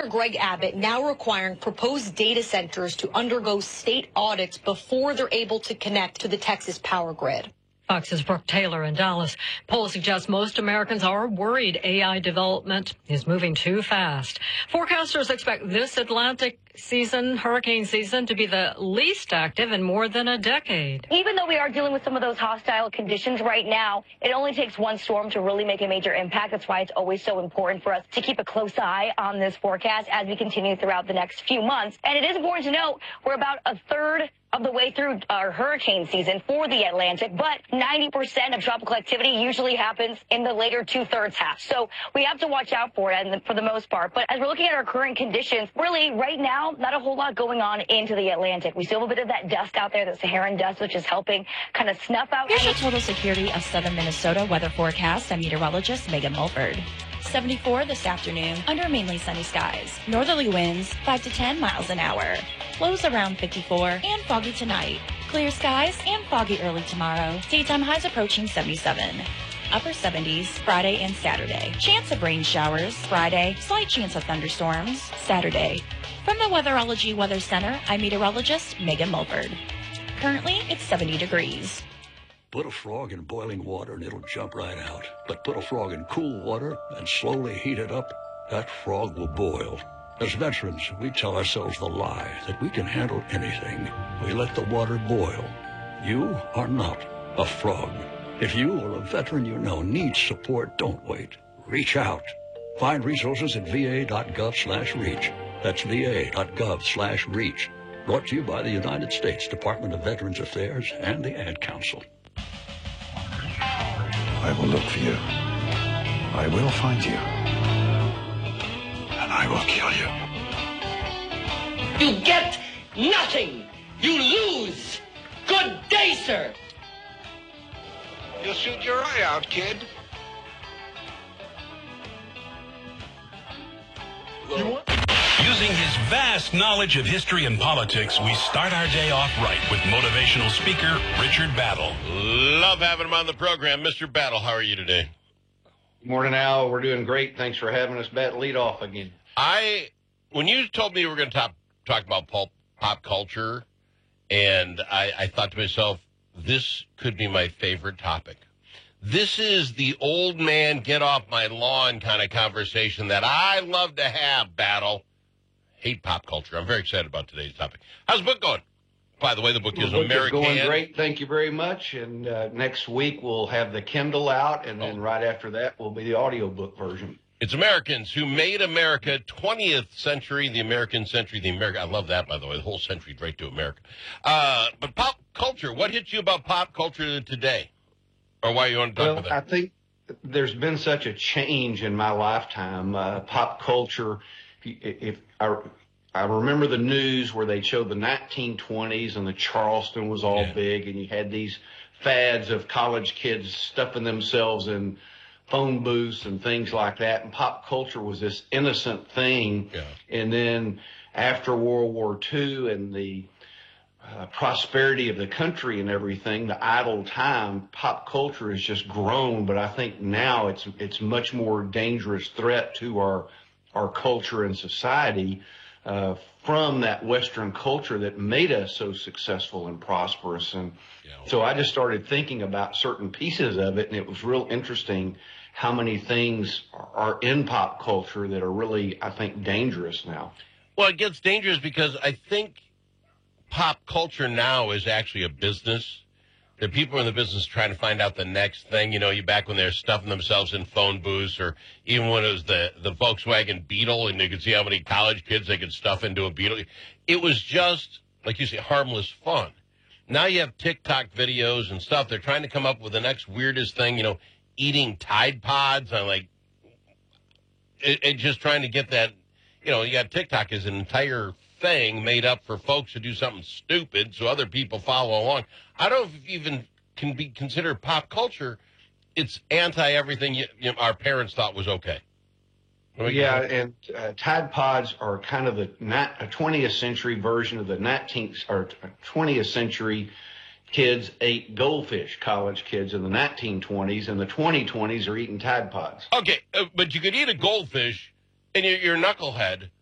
Governor Greg Abbott now requiring proposed data centers to undergo state audits before they're able to connect to the Texas power grid. Fox's Brooke Taylor in Dallas. Polls suggest most Americans are worried AI development is moving too fast. Forecasters expect this Atlantic hurricane season, to be the least active in more than a decade. Even though we are dealing with some of those hostile conditions right now, it only takes one storm to really make a major impact. That's why it's always so important for us to keep a close eye on this forecast as we continue throughout the next few months. And it is important to note we're about a third of the way through our hurricane season for the Atlantic, but 90% of tropical activity usually happens in the later two-thirds half. So we have to watch out for it, and for the most part. But as we're looking at our current conditions, really right now, not a whole lot going on into the Atlantic. We still have a bit of that dust out there, the Saharan dust, which is helping kind of snuff out. Here's your Total Security of Southern Minnesota weather forecast. I'm meteorologist Megan Mulford. 74 this afternoon under mainly sunny skies. Northerly winds 5 to 10 miles an hour. Lows around 54 and foggy tonight. Clear skies and foggy early tomorrow. Daytime highs approaching 77. Upper 70s Friday and Saturday. Chance of rain showers Friday. Slight chance of thunderstorms Saturday. From the Weatherology Weather Center, I'm meteorologist Megan Mulford. Currently, it's 70 degrees. Put a frog in boiling water and it'll jump right out. But put a frog in cool water and slowly heat it up, that frog will boil. As veterans, we tell ourselves the lie that we can handle anything. We let the water boil. You are not a frog. If you or a veteran you know needs support, don't wait. Reach out. Find resources at va.gov/reach. That's va.gov/reach. Brought to you by the United States Department of Veterans Affairs and the Ad Council. I will look for you. I will find you. And I will kill you. You get nothing. You lose. Good day, sir. You'll shoot your eye out, kid. Using his vast knowledge of history and politics, we start our day off right with motivational speaker Richard Battle. Love having him on the program. Mr. Battle, how are you today? Good morning, Al. We're doing great. Thanks for having us lead off again. When you told me you were going to talk about pop culture, and I thought to myself, this could be my favorite topic. This is the old man get off my lawn kind of conversation that I love to have, Battle. Hate pop culture. I'm very excited about today's topic. How's the book going? By the way, the book is American. It's going great. Thank you very much. And next week we'll have the Kindle out, and then right after that will be the audiobook version. It's Americans Who Made America, 20th Century, the American Century, the America. I love that, by the way, the whole century right to America. But pop culture, what hits you about pop culture today? Or why you want to talk about that? I think there's been such a change in my lifetime. Pop culture, if I remember the news where they showed the 1920s and the Charleston was all big, and you had these fads of college kids stuffing themselves in phone booths and things like that. And pop culture was this innocent thing. Yeah. And then after World War II and the prosperity of the country and everything, the idle time, pop culture has just grown. But I think now it's much more dangerous threat to our culture and society from that Western culture that made us so successful and prosperous. And so I just started thinking about certain pieces of it, and it was real interesting how many things are in pop culture that are really, I think, dangerous now. Well, it gets dangerous because I think pop culture now is actually a business. The people in the business trying to find out the next thing. You know, you back when they're stuffing themselves in phone booths, or even when it was the Volkswagen Beetle, and you could see how many college kids they could stuff into a Beetle. It was just, like you say, harmless fun. Now you have TikTok videos and stuff. They're trying to come up with the next weirdest thing, you know, eating Tide Pods. I'm like, it just trying to get that, you know, you got TikTok as an entire thing made up for folks to do something stupid so other people follow along. I don't know if it even can be considered pop culture. It's anti-everything our parents thought was okay. Yeah, and Tide Pods are kind of a 20th century version of the 19th or 20th century. Kids ate goldfish, college kids in the 1920s, and the 2020s are eating Tide Pods. Okay, but you could eat a goldfish, and you're a knucklehead,